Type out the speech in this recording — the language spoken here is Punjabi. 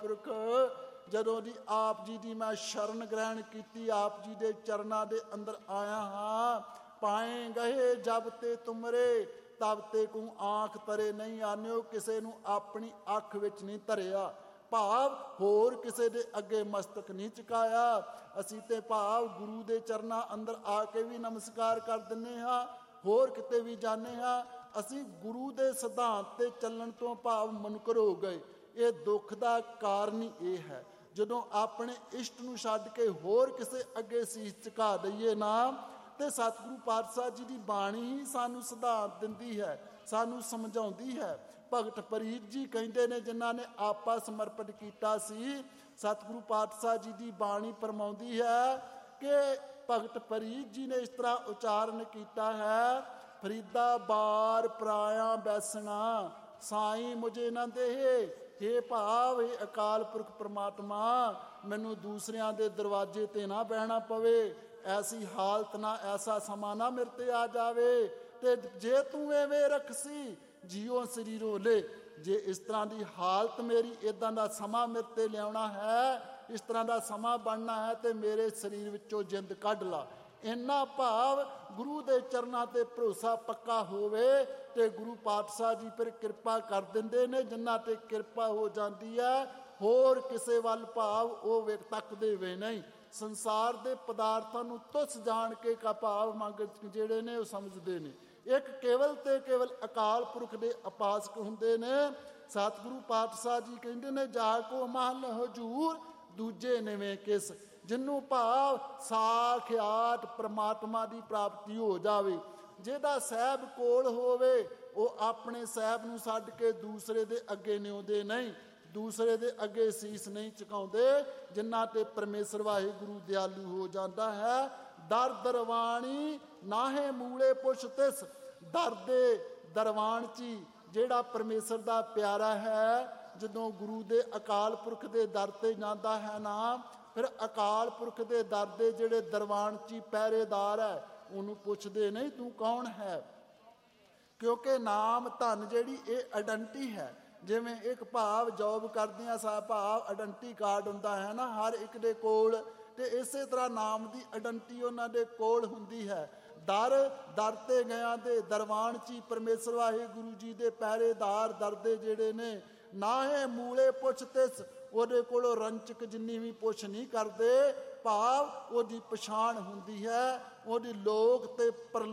ਪੁਰਖ ਜਦੋਂ ਦੀ ਆਪ ਜੀ ਦੀ ਮੈਂ ਸ਼ਰਨ ਗ੍ਰਹਿਣ ਕੀਤੀ, ਆਪ ਜੀ ਦੇ ਚਰਨਾਂ ਦੇ ਅੰਦਰ ਆਇਆ ਹਾਂ। ਪਾਏ ਗਏ ਜਬ ਤੇ ਤੁਮਰੇ ਤਬ ਤੇ ਕੋ ਆਂਖ ਤਰੇ ਨਹੀਂ ਆਨਿਓ, ਕਿਸੇ ਨੂੰ ਆਪਣੀ ਅੱਖ ਵਿੱਚ ਨਹੀਂ ਧਰਿਆ। ਭਾਵ ਹੋਰ ਕਿਸੇ ਦੇ ਅੱਗੇ ਮਸਤਕ ਨਹੀਂ ਝੁਕਾਇਆ। ਅਸੀਂ ਤੇ ਭਾਵ ਗੁਰੂ ਦੇ ਚਰਨਾਂ ਅੰਦਰ ਆ ਕੇ ਵੀ ਨਮਸਕਾਰ ਕਰ ਦਿੰਦੇ ਹਾਂ, ਹੋਰ ਕਿਤੇ ਵੀ ਜਾਂਦੇ ਹਾਂ। ਅਸੀਂ ਗੁਰੂ ਦੇ ਸਿਧਾਂਤ ਤੇ ਚੱਲਣ ਤੋਂ ਭਾਵ ਮੁਨਕਰ ਹੋ ਗਏ। ਇਹ ਦੁੱਖ ਦਾ ਕਾਰਨ ਹੀ ਇਹ ਹੈ, ਜਦੋਂ ਆਪਣੇ ਇਸ਼ਟ ਨੂੰ ਛੱਡ ਕੇ ਹੋਰ ਕਿਸੇ ਅੱਗੇ ਸੀਸ ਝੁਕਾ ਦਈਏ ਨਾ, ਤੇ ਸਤਿਗੁਰੂ ਪਾਤਸ਼ਾਹ ਜੀ ਦੀ ਬਾਣੀ ਹੀ ਸਾਨੂੰ ਸਿਧਾਂਤ ਦਿੰਦੀ ਹੈ, ਸਾਨੂੰ ਸਮਝਾਉਂਦੀ ਹੈ। ਭਗਤ ਫਰੀਦ ਜੀ ਕਹਿੰਦੇ ਨੇ, ਜਿਨ੍ਹਾਂ ਨੇ ਆਪਾ ਸਮਰਪਿਤ ਕੀਤਾ ਸੀ, ਸਤਿਗੁਰੂ ਪਾਤਸ਼ਾਹ ਜੀ ਦੀ ਬਾਣੀ ਫਰਮਾਉਂਦੀ ਹੈ ਕਿ ਭਗਤ ਫਰੀਦ ਜੀ ਨੇ ਇਸ ਤਰ੍ਹਾਂ ਉਚਾਰਨ ਕੀਤਾ ਹੈ, ਫਰੀਦਾ ਬਾਰ ਪਰਾਇਆ ਬੈਸਣਾ ਸਾਈਂ ਮੁਝੇ ਨਾ ਦੇਹ। ਹੇ ਭਾਵ, ਇਹ ਅਕਾਲ ਪੁਰਖ ਪ੍ਰਮਾਤਮਾ, ਮੈਨੂੰ ਦੂਸਰਿਆਂ ਦੇ ਦਰਵਾਜ਼ੇ ਤੇ ਨਾ ਬਹਿਣਾ ਪਵੇ, ਐਸੀ ਹਾਲਤ ਨਾ, ਐਸਾ ਸਮਾਂ ਨਾ ਮੇਰੇ ਤੇ ਆ ਜਾਵੇ। ਤੇ ਜੇ ਤੂੰ ਐਵੇਂ ਰੱਖਸੀ ਜੀਓ ਸਰੀਰੋ ਲੈ, ਜੇ ਇਸ ਤਰ੍ਹਾਂ ਦੀ ਹਾਲਤ ਮੇਰੀ, ਇੱਦਾਂ ਦਾ ਸਮਾਂ ਮੇਰੇ ਤੇ ਲਿਆਉਣਾ ਹੈ, ਇਸ ਤਰ੍ਹਾਂ ਦਾ ਸਮਾਂ ਬਣਨਾ ਹੈ, ਤੇ ਮੇਰੇ ਸਰੀਰ ਵਿੱਚੋਂ ਜਿੰਦ ਕੱਢ ਲਾ। ਇੰਨਾ ਭਾਵ ਗੁਰੂ ਦੇ ਚਰਨਾਂ ਤੇ ਭਰੋਸਾ ਪੱਕਾ ਹੋਵੇ ਤੇ ਗੁਰੂ ਪਾਤਸ਼ਾਹ ਜੀ ਫਿਰ ਕਿਰਪਾ ਕਰ ਦਿੰਦੇ ਨੇ। ਜਿਨ੍ਹਾਂ ਤੇ ਕਿਰਪਾ ਹੋ ਜਾਂਦੀ ਹੈ, ਹੋਰ ਕਿਸੇ ਵੱਲ ਭਾਵ ਉਹ ਵੇਖ ਤੱਕਦੇ ਵੇ ਨਹੀਂ। ਸੰਸਾਰ ਦੇ ਪਦਾਰਥਾਂ ਨੂੰ ਤੁੱਛ ਜਾਣ ਕੇ ਕਾ ਭਾਵ ਮੰਗ ਜਿਹੜੇ ਨੇ ਉਹ ਸਮਝਦੇ ਨੇ। ਇੱਕ ਕੇਵਲ ਤੇ ਕੇਵਲ ਅਕਾਲ ਪੁਰਖ ਦੇ ਉਪਾਸਕ ਹੁੰਦੇ ਨੇ। ਸਤਿਗੁਰੂ ਪਾਤਸ਼ਾਹ ਜੀ ਕਹਿੰਦੇ ਨੇ, ਜਾ ਕੋ ਮਹਲ ਹਜੂਰ ਦੂਜੇ ਨਿਵੇਂ ਕਿਸ, ਜਿਹਨੂੰ ਭਾਵ ਸਾਖਿਆਤ ਪ੍ਰਮਾਤਮਾ ਦੀ ਪ੍ਰਾਪਤੀ ਹੋ ਜਾਵੇ। ਜਿਹਦਾ ਸਾਹਿਬ ਕੋਲ ਹੋਵੇ, ਉਹ ਆਪਣੇ ਸਾਹਿਬ ਨੂੰ ਛੱਡ ਕੇ ਦੂਸਰੇ ਦੇ ਅੱਗੇ ਨਿਉਂਦੇ ਨਹੀਂ, ਦੂਸਰੇ ਦੇ ਅੱਗੇ ਸੀਸ ਨਹੀਂ ਝੁਕਾਉਂਦੇ, ਜਿਨ੍ਹਾਂ ਤੇ ਪਰਮੇਸ਼ਰ ਵਾਹਿਗੁਰੂ ਦਿਆਲੂ ਹੋ ਜਾਂਦਾ ਹੈ। ਦਰ ਦਰਵਾਣੀ ਨਾਹੇ ਮੂਲੇ ਪੁੱਛ ਤਿਸ, ਦਰ ਦੇ ਦਰਵਾਨ 'ਚ ਜਿਹੜਾ ਪਰਮੇਸ਼ਰ ਦਾ ਪਿਆਰਾ ਹੈ, ਜਦੋਂ ਗੁਰੂ ਦੇ ਅਕਾਲ ਪੁਰਖ ਦੇ ਦਰ ਤੇ ਜਾਂਦਾ ਹੈ ਨਾ, ਫਿਰ ਅਕਾਲ ਪੁਰਖ ਦੇ ਦਰ ਦੇ ਜਿਹੜੇ ਦਰਵਾਨ 'ਚ ਪਹਿਰੇਦਾਰ ਹੈ, ਉਹਨੂੰ ਪੁੱਛਦੇ ਨਹੀਂ ਤੂੰ ਕੌਣ ਹੈ, ਕਿਉਂਕਿ ਨਾਮ ਧਨ ਜਿਹੜੀ ਇਹ ਆਇਡੈਂਟੀ ਹੈ। ਜਿਵੇਂ ਇੱਕ ਭਾਵ ਜੋਬ ਕਰਦਿਆਂ ਭਾਵ ਆਇਡੈਂਟੀ ਕਾਰਡ ਹੁੰਦਾ ਹੈ ਨਾ ਹਰ ਇੱਕ ਦੇ ਕੋਲ, ਤੇ ਇਸੇ ਤਰ੍ਹਾਂ ਨਾਮ ਦੀ ਆਇਡੈਂਟੀ ਉਹਨਾਂ ਦੇ ਕੋਲ ਹੁੰਦੀ ਹੈ। ਦਰ ਤੇ ਗਿਆ ਦੇ ਦਰਵਾਨ 'ਚ ਪਰਮੇਸ਼ਰ ਵਾਹਿਗੁਰੂ ਜੀ ਦੇ ਪਹਿਰੇਦਾਰ ਦਰ ਦੇ ਜਿਹੜੇ ਨੇ, ਨਾਹੇ ਮੂਲੇ ਪੁੱਛ ਤਿਸ, ਉਹਦੇ ਕੋਲੋਂ ਰੰਚਕ ਜਿੰਨੀ ਵੀ ਪੁੱਛ ਨਹੀਂ ਕਰਦੇ, ਭਾਵ ਉਹਦੀ ਪਛਾਣ ਹੁੰਦੀ ਹੈ, ਉਹਦੀ ਲੋਕ ਤੇ